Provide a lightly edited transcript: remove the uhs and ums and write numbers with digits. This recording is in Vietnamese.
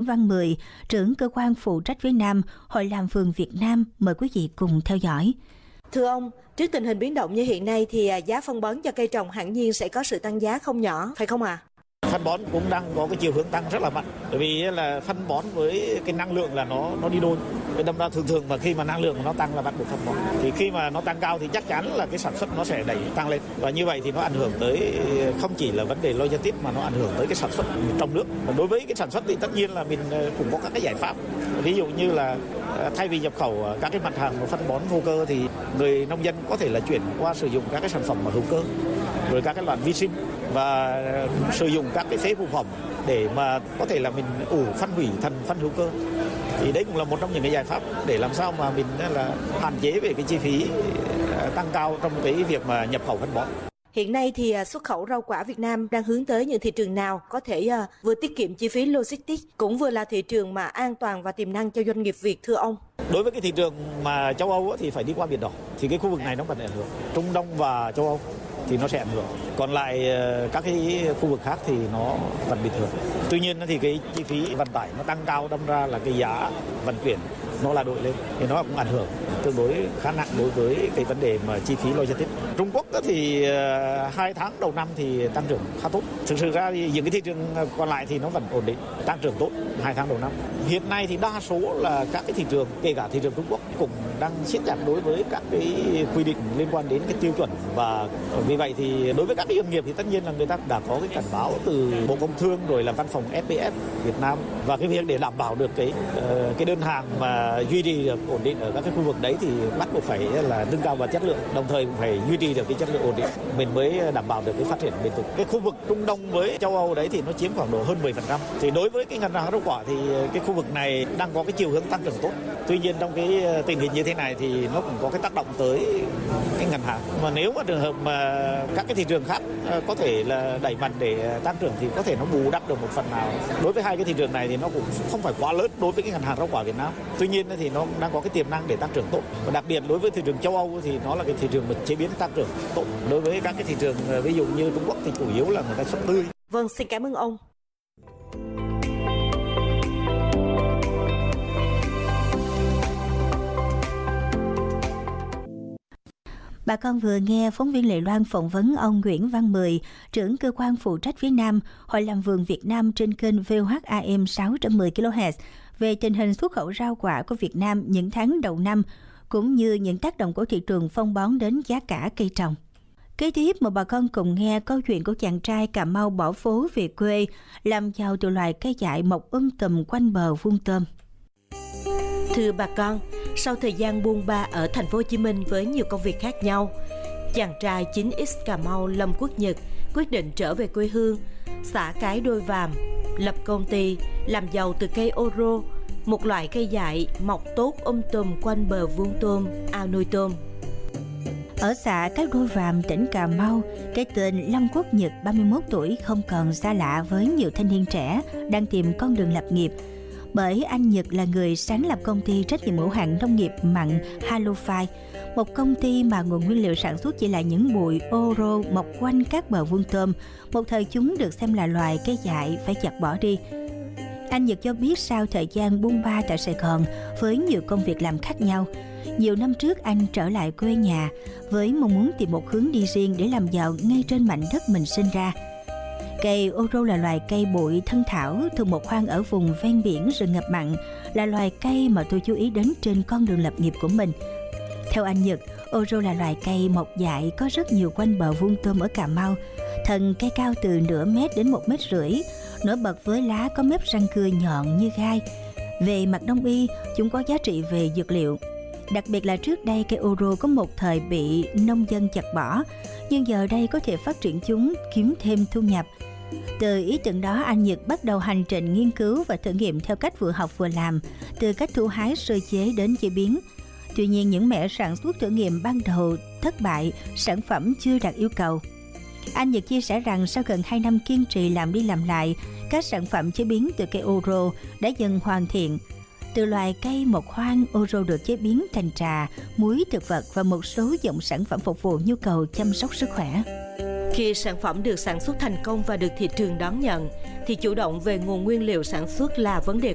Văn Mười, trưởng cơ quan phụ trách phía Nam, Hội làm vườn Việt Nam. Mời quý vị cùng theo dõi. Thưa ông, trước tình hình biến động như hiện nay thì giá phân bón cho cây trồng hẳn nhiên sẽ có sự tăng giá không nhỏ, phải không ạ? Phân bón cũng đang có cái chiều hướng tăng rất là mạnh, bởi vì là phân bón với cái năng lượng là nó đi đôi. Đâm ra thường mà khi mà năng lượng nó tăng là bắt buộc phân bón. Thì khi mà nó tăng cao thì chắc chắn là cái sản xuất nó sẽ đẩy tăng lên. Và như vậy thì nó ảnh hưởng tới không chỉ là vấn đề logistics mà nó ảnh hưởng tới cái sản xuất trong nước. Đối với cái sản xuất thì tất nhiên là mình cũng có các cái giải pháp. Ví dụ như là thay vì nhập khẩu các cái mặt hàng phân bón vô cơ thì người nông dân có thể là chuyển qua sử dụng các cái sản phẩm hữu cơ, rồi các cái loại vi sinh và sử dụng các cái phế phụ phẩm để mà có thể là mình ủ phân hủy thành phân hữu cơ. Thì đấy cũng là một trong những cái giải pháp để làm sao mà mình là hạn chế về cái chi phí tăng cao trong cái việc mà nhập khẩu phân bón. Hiện nay thì xuất khẩu rau quả Việt Nam đang hướng tới những thị trường nào có thể vừa tiết kiệm chi phí logistics cũng vừa là thị trường mà an toàn và tiềm năng cho doanh nghiệp Việt, thưa ông? Đối với cái thị trường mà châu Âu thì phải đi qua Biển Đỏ, thì cái khu vực này nó vẫn ảnh hưởng. Trung Đông và châu Âu thì nó sẽ ảnh hưởng. Còn lại các cái khu vực khác thì nó vẫn bình thường. Tuy nhiên thì cái chi phí vận tải nó tăng cao, đâm ra là cái giá vận chuyển nó là đội lên thì nó cũng ảnh hưởng tương đối khá nặng đối với cái vấn đề mà chi phí logistics. Trung Quốc thì 2 tháng đầu năm thì tăng trưởng khá tốt. Thực sự ra thì những cái thị trường còn lại thì nó vẫn ổn định, tăng trưởng tốt 2 tháng đầu năm. Hiện nay thì đa số là các cái thị trường, kể cả thị trường Trung Quốc cũng đang siết chặt đối với các cái quy định liên quan đến cái tiêu chuẩn, và vì vậy thì đối với các cái doanh nghiệp thì tất nhiên là người ta đã có cái cảnh báo từ Bộ Công Thương rồi là văn phòng SPS Việt Nam, và cái việc để đảm bảo được cái đơn hàng mà duy trì được ổn định ở các cái khu vực đấy thì bắt buộc phải là nâng cao vào chất lượng, đồng thời cũng phải duy trì được cái chất lượng ổn định, mình mới đảm bảo được cái phát triển bền vững. Cái khu vực Trung Đông với châu Âu đấy thì nó chiếm khoảng độ hơn 10%. Thì đối với cái ngành hàng rau quả thì cái khu vực này đang có cái chiều hướng tăng trưởng tốt. Tuy nhiên trong cái tình hình như thế này thì nó cũng có cái tác động tới cái ngành hàng. Mà nếu mà trường hợp mà các cái thị trường khác có thể là đẩy mạnh để tăng trưởng thì có thể nó bù đắp được một phần nào. Đối với hai cái thị trường này thì nó cũng không phải quá lớn đối với cái ngành hàng rau quả Việt Nam. Tuy nhiên thì nó đang có cái tiềm năng để tăng trưởng tốt. Và đặc biệt đối với thị trường châu Âu thì nó là cái thị trường chế biến tăng trưởng tốt. Đối với các cái thị trường ví dụ như Trung Quốc thì chủ yếu là người ta xuất tươi. Vâng, xin cảm ơn ông. Bà con vừa nghe phóng viên Lệ Loan phỏng vấn ông Nguyễn Văn Mười, trưởng cơ quan phụ trách phía Nam, Hội làm vườn Việt Nam trên kênh VOH-AM 610 kHz về tình hình xuất khẩu rau quả của Việt Nam những tháng đầu năm, cũng như những tác động của thị trường phân bón đến giá cả cây trồng. Kế tiếp mời bà con cùng nghe câu chuyện của chàng trai Cà Mau bỏ phố về quê, làm giàu từ loài cây dại mọc tùm quanh bờ vuông tôm. Thưa bà con, sau thời gian buôn ba ở thành phố Hồ Chí Minh với nhiều công việc khác nhau, chàng trai 9X Cà Mau Lâm Quốc Nhật quyết định trở về quê hương, xã Cái Đôi Vàm, lập công ty làm giàu từ cây oro, một loại cây dại mọc tốt tùm quanh bờ vuông tôm, ao nuôi tôm. Ở xã Cái Đôi Vàm, tỉnh Cà Mau, cái tên Lâm Quốc Nhật 31 tuổi không còn xa lạ với nhiều thanh niên trẻ đang tìm con đường lập nghiệp. Bởi anh Nhật là người sáng lập công ty trách nhiệm hữu hạn nông nghiệp mặn Halofy, một công ty mà nguồn nguyên liệu sản xuất chỉ là những bụi oro mọc quanh các bờ vuông tôm, một thời chúng được xem là loài cây dại phải chặt bỏ đi. Anh Nhật cho biết sau thời gian buôn ba tại Sài Gòn với nhiều công việc làm khác nhau, nhiều năm trước anh trở lại quê nhà với mong muốn tìm một hướng đi riêng để làm giàu ngay trên mảnh đất mình sinh ra. Cây oro là loài cây bụi thân thảo thường mọc hoang ở vùng ven biển rừng ngập mặn, là loài cây mà tôi chú ý đến trên con đường lập nghiệp của mình. Theo anh Nhật, oro là loài cây mọc dại có rất nhiều quanh bờ vuông tôm ở Cà Mau. Thân cây cao từ nửa mét đến 1,5 mét, nổi bật với lá có mép răng cưa nhọn như gai. Về mặt đông y, chúng có giá trị về dược liệu. Đặc biệt là trước đây cây oro có một thời bị nông dân chặt bỏ, nhưng giờ đây có thể phát triển chúng kiếm thêm thu nhập. Từ ý tưởng đó, anh Nhật bắt đầu hành trình nghiên cứu và thử nghiệm theo cách vừa học vừa làm, từ cách thu hái sơ chế đến chế biến. Tuy nhiên, những mẻ sản xuất thử nghiệm ban đầu thất bại, sản phẩm chưa đạt yêu cầu. Anh Nhật chia sẻ rằng sau gần 2 năm kiên trì làm đi làm lại, các sản phẩm chế biến từ cây oro đã dần hoàn thiện. Từ loài cây mọc hoang, oro được chế biến thành trà, muối thực vật và một số dòng sản phẩm phục vụ nhu cầu chăm sóc sức khỏe. Khi sản phẩm được sản xuất thành công và được thị trường đón nhận, thì chủ động về nguồn nguyên liệu sản xuất là vấn đề